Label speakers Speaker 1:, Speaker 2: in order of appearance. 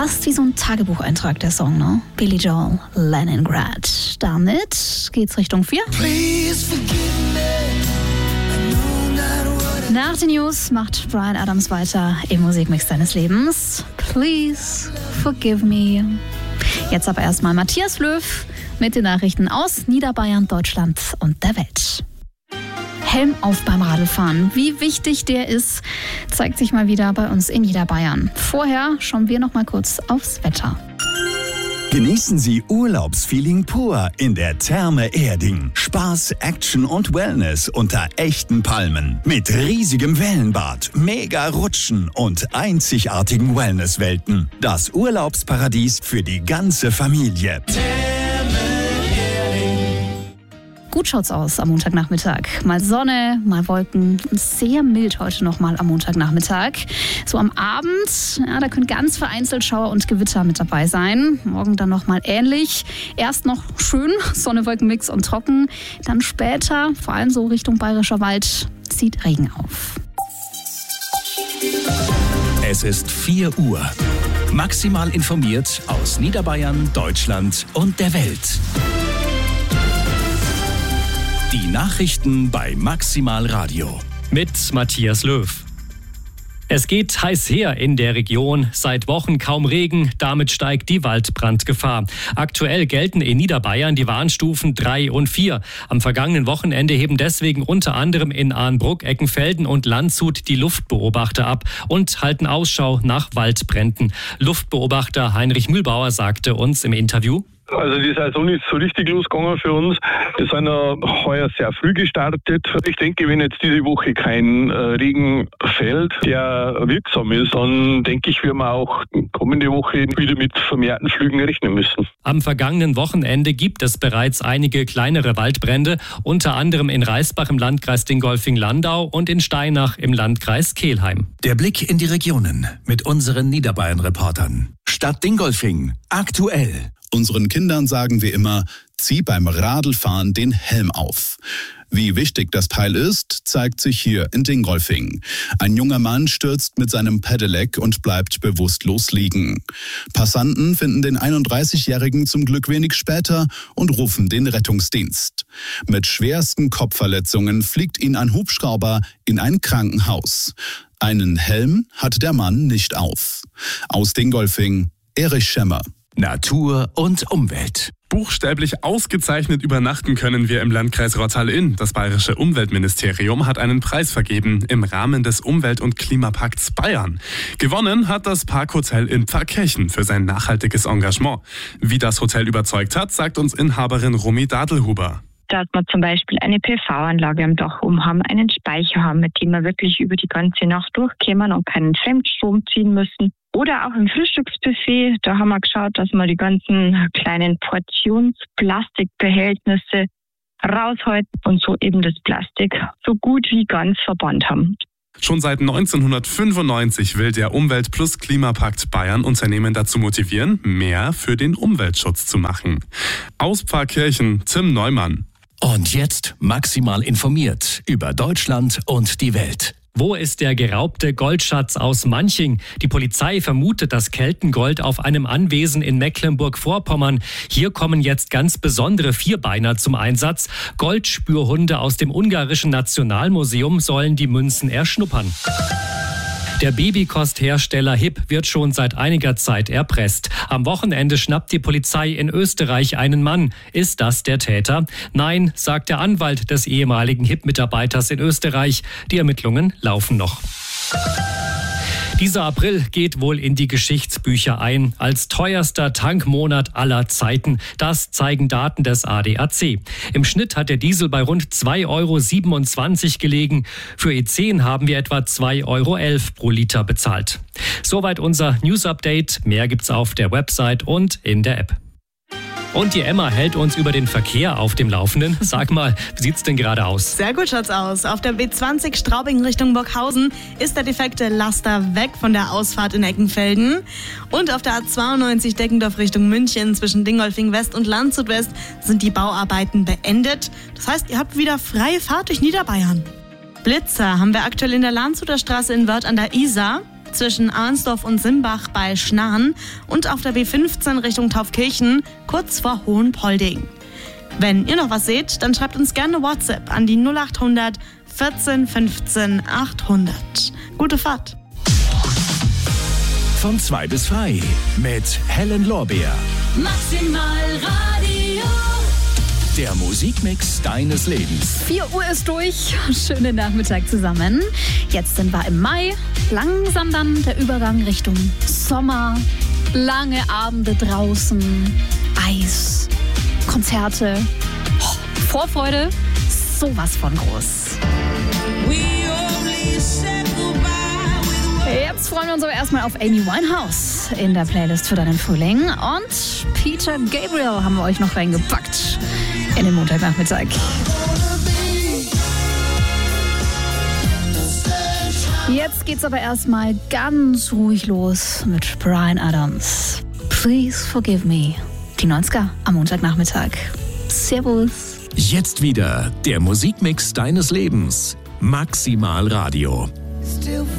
Speaker 1: Fast wie so ein Tagebucheintrag, der Song, ne? Billy Joel, Leningrad. Damit geht's Richtung 4. Nach den News macht Bryan Adams weiter im Musikmix deines Lebens. Please forgive me. Jetzt aber erstmal Matthias Löw mit den Nachrichten aus Niederbayern, Deutschland und der Welt. Helm auf beim Radlfahren. Wie wichtig der ist, zeigt sich mal wieder bei uns in Niederbayern. Vorher schauen wir noch mal kurz aufs Wetter.
Speaker 2: Genießen Sie Urlaubsfeeling pur in der Therme Erding. Spaß, Action und Wellness unter echten Palmen. Mit riesigem Wellenbad, mega Rutschen und einzigartigen Wellnesswelten. Das Urlaubsparadies für die ganze Familie.
Speaker 1: Gut schaut's aus am Montagnachmittag. Mal Sonne, mal Wolken und sehr mild heute nochmal am Montagnachmittag. So am Abend, ja, da können ganz vereinzelt Schauer und Gewitter mit dabei sein. Morgen dann nochmal ähnlich. Erst noch schön, Sonne-Wolken-Mix und trocken. Dann später, vor allem so Richtung Bayerischer Wald, zieht Regen auf.
Speaker 3: Es ist 4 Uhr. Maximal informiert aus Niederbayern, Deutschland und der Welt. Die Nachrichten bei Maximal Radio.
Speaker 4: Mit Matthias Löw. Es geht heiß her in der Region. Seit Wochen kaum Regen, damit steigt die Waldbrandgefahr. Aktuell gelten in Niederbayern die Warnstufen 3 und 4. Am vergangenen Wochenende heben deswegen unter anderem in Arnbruck, Eckenfelden und Landshut die Luftbeobachter ab und halten Ausschau nach Waldbränden. Luftbeobachter Heinrich Mühlbauer sagte uns im Interview:
Speaker 5: Also die Saison ist so richtig losgegangen für uns. Wir sind ja heuer sehr früh gestartet. Ich denke, wenn jetzt diese Woche kein Regen fällt, der wirksam ist, dann denke ich, werden wir auch kommende Woche wieder mit vermehrten Flügen rechnen müssen.
Speaker 4: Am vergangenen Wochenende gibt es bereits einige kleinere Waldbrände, unter anderem in Reisbach im Landkreis Dingolfing-Landau und in Steinach im Landkreis Kelheim.
Speaker 3: Der Blick in die Regionen mit unseren Niederbayern-Reportern. Stadt Dingolfing, aktuell.
Speaker 6: Unseren Kindern sagen wir immer, zieh beim Radlfahren den Helm auf. Wie wichtig das Teil ist, zeigt sich hier in Dingolfing. Ein junger Mann stürzt mit seinem Pedelec und bleibt bewusstlos liegen. Passanten finden den 31-Jährigen zum Glück wenig später und rufen den Rettungsdienst. Mit schwersten Kopfverletzungen fliegt ihn ein Hubschrauber in ein Krankenhaus. Einen Helm hat der Mann nicht auf. Aus Dingolfing, Erich Schemmer.
Speaker 3: Natur und Umwelt.
Speaker 7: Buchstäblich ausgezeichnet übernachten können wir im Landkreis Rottal-Inn. Das Bayerische Umweltministerium hat einen Preis vergeben im Rahmen des Umwelt- und Klimapakts Bayern. Gewonnen hat das Parkhotel in Pfarrkirchen für sein nachhaltiges Engagement. Wie das Hotel überzeugt hat, sagt uns Inhaberin Romy Dadelhuber.
Speaker 8: Dass wir zum Beispiel eine PV-Anlage am Dach oben haben, einen Speicher haben, mit dem wir wirklich über die ganze Nacht durchkommen und keinen Fremdstrom ziehen müssen. Oder auch im Frühstücksbuffet, da haben wir geschaut, dass wir die ganzen kleinen Portionsplastikbehältnisse raushalten und so eben das Plastik so gut wie ganz verbannt haben.
Speaker 7: Schon seit 1995 will der Umwelt- plus Klimapakt Bayern Unternehmen dazu motivieren, mehr für den Umweltschutz zu machen. Aus Pfarrkirchen, Tim Neumann.
Speaker 3: Und jetzt maximal informiert über Deutschland und die Welt.
Speaker 4: Wo ist der geraubte Goldschatz aus Manching? Die Polizei vermutet das Keltengold auf einem Anwesen in Mecklenburg-Vorpommern. Hier kommen jetzt ganz besondere Vierbeiner zum Einsatz. Goldspürhunde aus dem ungarischen Nationalmuseum sollen die Münzen erschnuppern. Der Babykosthersteller HIP wird schon seit einiger Zeit erpresst. Am Wochenende schnappt die Polizei in Österreich einen Mann. Ist das der Täter? Nein, sagt der Anwalt des ehemaligen HIP-Mitarbeiters in Österreich. Die Ermittlungen laufen noch. Dieser April geht wohl in die Geschichtsbücher ein als teuerster Tankmonat aller Zeiten. Das zeigen Daten des ADAC. Im Schnitt hat der Diesel bei rund 2,27 € gelegen. Für E10 haben wir etwa 2,11 € pro Liter bezahlt. Soweit unser News-Update. Mehr gibt's auf der Website und in der App. Und die Emma hält uns über den Verkehr auf dem Laufenden. Sag mal, wie sieht's denn gerade aus?
Speaker 9: Sehr gut schaut's aus. Auf der B20 Straubing Richtung Burghausen ist der defekte Laster weg von der Ausfahrt in Eckenfelden. Und auf der A92 Deckendorf Richtung München zwischen Dingolfing West und Landshut West sind die Bauarbeiten beendet. Das heißt, ihr habt wieder freie Fahrt durch Niederbayern. Blitzer haben wir aktuell in der Landshuter Straße in Wörth an der Isar. zwischen Arnsdorf und Simbach bei Schnarren und auf der B15 Richtung Taufkirchen kurz vor Hohenpolding. Wenn ihr noch was seht, dann schreibt uns gerne WhatsApp an die 0800 14 15 800. Gute Fahrt!
Speaker 3: Von 2 bis 3 mit Helen Lorbeer.
Speaker 10: Maximal Radio.
Speaker 3: Der Musikmix deines Lebens.
Speaker 1: 4 Uhr ist durch. Schönen Nachmittag zusammen. Jetzt sind wir im Mai. Langsam dann der Übergang Richtung Sommer. Lange Abende draußen. Eis. Konzerte. Vorfreude. Sowas von groß. Jetzt freuen wir uns aber erstmal auf Amy Winehouse in der Playlist für deinen Frühling. Und Peter Gabriel haben wir euch noch reingepackt in den Montagnachmittag. Jetzt geht's aber erstmal ganz ruhig los mit Bryan Adams. Please forgive me. Die 90er am Montagnachmittag. Servus.
Speaker 3: Jetzt wieder der Musikmix deines Lebens. Maximal Radio.